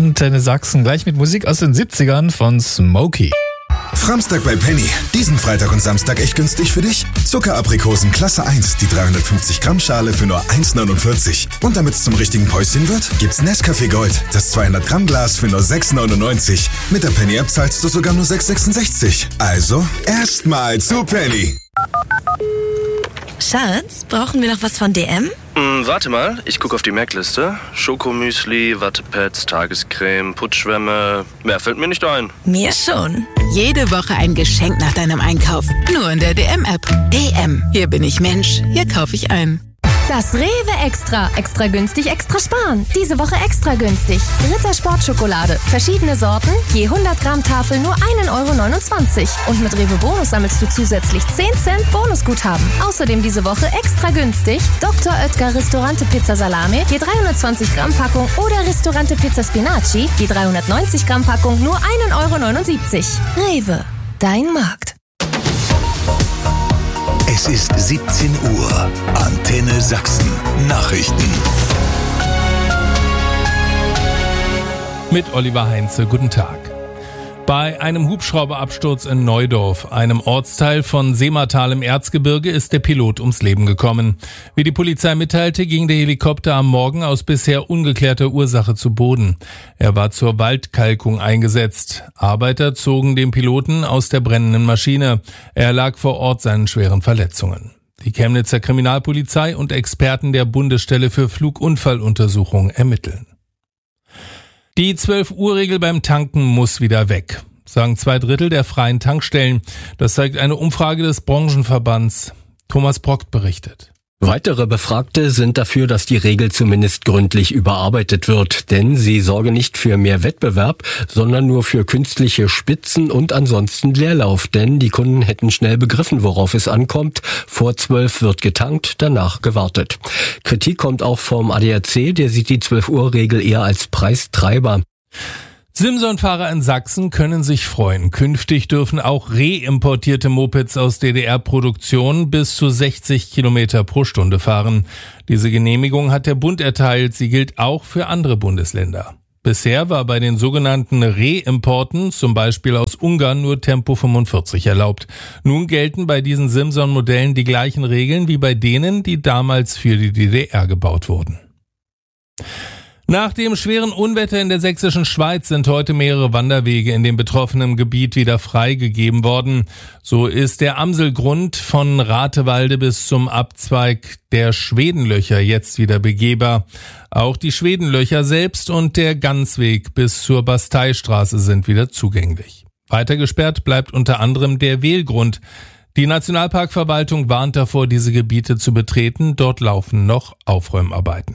Antenne Sachsen. Gleich mit Musik aus den 70ern von Smokey. Framstag bei Penny. Diesen Freitag und Samstag echt günstig für dich? Zuckeraprikosen Klasse 1, die 350 Gramm Schale für nur 1,49. Und damit es zum richtigen Päuschen wird, gibt's Nescafé Gold, das 200 Gramm Glas für nur 6,99. Mit der Penny App zahlst du sogar nur 6,66. Also, erstmal zu Penny. Schatz, brauchen wir noch was von DM? Warte mal, ich gucke auf die Merkliste. Schokomüsli, Wattepads, Tagescreme, Putzschwämme. Mehr fällt mir nicht ein. Mir schon. Jede Woche ein Geschenk nach deinem Einkauf. Nur in der DM-App. DM. Hier bin ich Mensch. Hier kaufe ich ein. Das Rewe Extra. Extra günstig, extra sparen. Diese Woche extra günstig. Ritter Sportschokolade. Verschiedene Sorten, je 100 Gramm Tafel nur 1,29 €. Und mit Rewe Bonus sammelst du zusätzlich 10 Cent Bonusguthaben. Außerdem diese Woche extra günstig Dr. Oetker Ristorante Pizza Salame, je 320 Gramm Packung oder Ristorante Pizza Spinaci, je 390 Gramm Packung nur 1,79 €. Rewe, dein Markt. Es ist 17 Uhr. Antenne Sachsen. Nachrichten. Mit Oliver Heinze. Guten Tag. Bei einem Hubschrauberabsturz in Neudorf, einem Ortsteil von Seematal im Erzgebirge, ist der Pilot ums Leben gekommen. Wie die Polizei mitteilte, ging der Helikopter am Morgen aus bisher ungeklärter Ursache zu Boden. Er war zur Waldkalkung eingesetzt. Arbeiter zogen den Piloten aus der brennenden Maschine. Er erlag vor Ort seinen schweren Verletzungen. Die Chemnitzer Kriminalpolizei und Experten der Bundesstelle für Flugunfalluntersuchung ermitteln. Die 12-Uhr-Regel beim Tanken muss wieder weg, sagen 2/3 der freien Tankstellen. Das zeigt eine Umfrage des Branchenverbands. Thomas Brockt berichtet. Weitere Befragte sind dafür, dass die Regel zumindest gründlich überarbeitet wird, denn sie sorge nicht für mehr Wettbewerb, sondern nur für künstliche Spitzen und ansonsten Leerlauf, denn die Kunden hätten schnell begriffen, worauf es ankommt. Vor 12 wird getankt, danach gewartet. Kritik kommt auch vom ADAC, der sieht die 12-Uhr-Regel eher als Preistreiber. Simson-Fahrer in Sachsen können sich freuen. Künftig dürfen auch reimportierte Mopeds aus DDR-Produktion bis zu 60 Kilometer pro Stunde fahren. Diese Genehmigung hat der Bund erteilt. Sie gilt auch für andere Bundesländer. Bisher war bei den sogenannten Reimporten, zum Beispiel aus Ungarn, nur Tempo 45 erlaubt. Nun gelten bei diesen Simson-Modellen die gleichen Regeln wie bei denen, die damals für die DDR gebaut wurden. Nach dem schweren Unwetter in der sächsischen Schweiz sind heute mehrere Wanderwege in dem betroffenen Gebiet wieder freigegeben worden. So ist der Amselgrund von Ratewalde bis zum Abzweig der Schwedenlöcher jetzt wieder begehbar. Auch die Schwedenlöcher selbst und der Gansweg bis zur Basteistraße sind wieder zugänglich. Weiter gesperrt bleibt unter anderem der Wehlgrund. Die Nationalparkverwaltung warnt davor, diese Gebiete zu betreten. Dort laufen noch Aufräumarbeiten.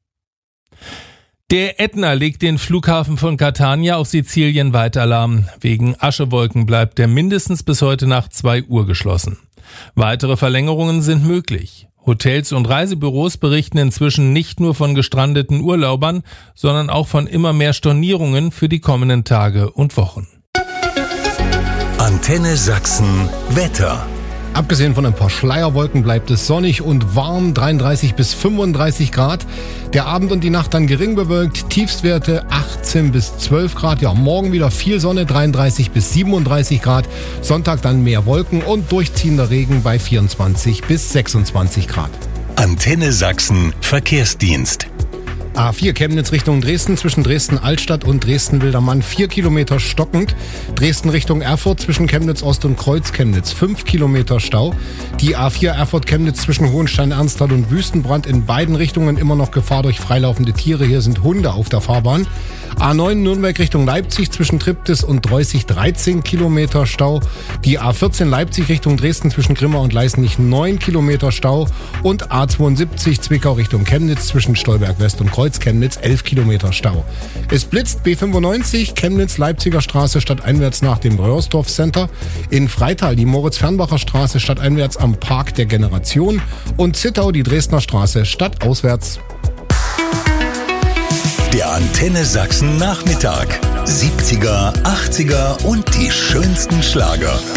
Der Ätna legt den Flughafen von Catania auf Sizilien weiter lahm. Wegen Aschewolken bleibt er mindestens bis heute Nacht 2 Uhr geschlossen. Weitere Verlängerungen sind möglich. Hotels und Reisebüros berichten inzwischen nicht nur von gestrandeten Urlaubern, sondern auch von immer mehr Stornierungen für die kommenden Tage und Wochen. Antenne Sachsen Wetter. Abgesehen von ein paar Schleierwolken bleibt es sonnig und warm, 33 bis 35 Grad. Der Abend und die Nacht dann gering bewölkt, Tiefstwerte 18 bis 12 Grad. Ja, morgen wieder viel Sonne, 33 bis 37 Grad. Sonntag dann mehr Wolken und durchziehender Regen bei 24 bis 26 Grad. Antenne Sachsen Verkehrsdienst. A4 Chemnitz Richtung Dresden, zwischen Dresden-Altstadt und Dresden-Wildermann 4 Kilometer stockend. Dresden Richtung Erfurt, zwischen Chemnitz-Ost und Kreuz-Chemnitz 5 Kilometer Stau. Die A4 Erfurt-Chemnitz zwischen Hohenstein-Ernsthal und Wüstenbrand in beiden Richtungen immer noch Gefahr durch freilaufende Tiere. Hier sind Hunde auf der Fahrbahn. A9 Nürnberg Richtung Leipzig zwischen Triptis und Dreußig 13 Kilometer Stau. Die A14 Leipzig Richtung Dresden zwischen Grimma und Leißnich 9 Kilometer Stau. Und A72 Zwickau Richtung Chemnitz zwischen Stolberg West und Kreuz-Chemnitz 11 Kilometer Stau. Es blitzt B95 Chemnitz-Leipziger Straße stadteinwärts nach dem Röhrsdorf Center. In Freital die Moritz-Fernbacher Straße stadteinwärts am Park der Generation. Und Zittau die Dresdner Straße stadtauswärts. Der Antenne Sachsen Nachmittag. 70er, 80er und die schönsten Schlager.